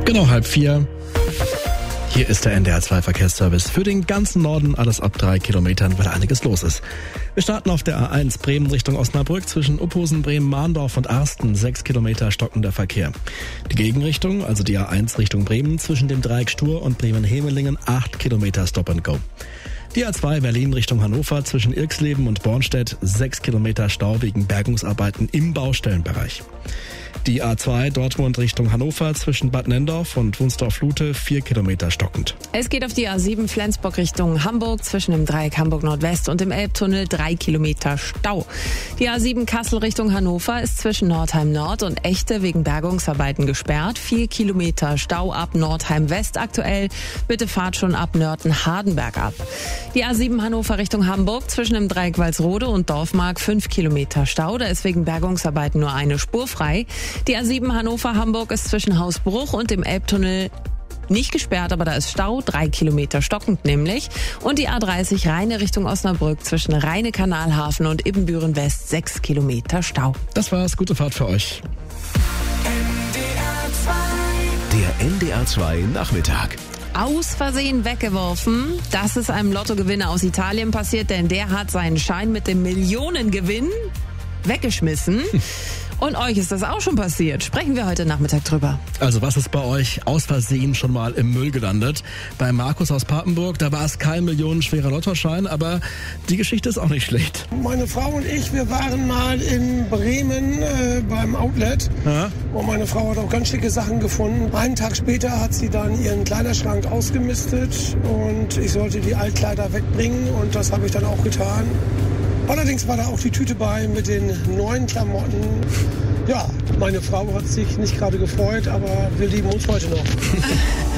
Genau 3:30. Hier ist der NDR 2 Verkehrsservice für den ganzen Norden, alles ab 3 Kilometern, weil einiges los ist. Wir starten auf der A1 Bremen Richtung Osnabrück zwischen Uphusen, Bremen, Mahndorf und Arsten, 6 Kilometer stockender Verkehr. Die Gegenrichtung, also die A1 Richtung Bremen zwischen dem Dreieck Stur und Bremen-Hemelingen, 8 Kilometer Stop and Go. Die A2 Berlin Richtung Hannover zwischen Irxleben und Bornstedt, 6 Kilometer Stau wegen Bergungsarbeiten im Baustellenbereich. Die A2 Dortmund Richtung Hannover zwischen Bad Nenndorf und Wunsdorf-Lute, 4 Kilometer stockend. Es geht auf die A7 Flensburg Richtung Hamburg zwischen dem Dreieck Hamburg Nordwest und dem Elbtunnel, 3 Kilometer Stau. Die A7 Kassel Richtung Hannover ist zwischen Nordheim Nord und Echte wegen Bergungsarbeiten gesperrt, 4 Kilometer Stau ab Nordheim West aktuell. Bitte fahrt schon ab Nörten-Hardenberg ab. Die A7 Hannover Richtung Hamburg zwischen dem Dreieck Walsrode und Dorfmark, 5 Kilometer Stau. Da ist wegen Bergungsarbeiten nur eine Spur frei. Die A7 Hannover-Hamburg ist zwischen Hausbruch und dem Elbtunnel nicht gesperrt, aber da ist Stau, 3 Kilometer stockend nämlich. Und die A30 Rheine Richtung Osnabrück zwischen Rheine-Kanalhafen und Ibbenbüren West, 6 Kilometer Stau. Das war's, gute Fahrt für euch. Der NDR 2 Nachmittag. Aus Versehen weggeworfen. Das ist einem Lottogewinner aus Italien passiert, denn der hat seinen Schein mit dem Millionengewinn weggeschmissen. Und euch ist das auch schon passiert. Sprechen wir heute Nachmittag drüber. Also was ist bei euch aus Versehen schon mal im Müll gelandet? Bei Markus aus Papenburg, da war es kein millionenschwerer Lottoschein, aber die Geschichte ist auch nicht schlecht. Meine Frau und ich, wir waren mal in Bremen beim Outlet. Ja. Und meine Frau hat auch ganz schicke Sachen gefunden. Einen Tag später hat sie dann ihren Kleiderschrank ausgemistet und ich sollte die Altkleider wegbringen und das habe ich dann auch getan. Allerdings war da auch die Tüte bei mit den neuen Klamotten. Ja, meine Frau hat sich nicht gerade gefreut, aber wir lieben uns heute noch.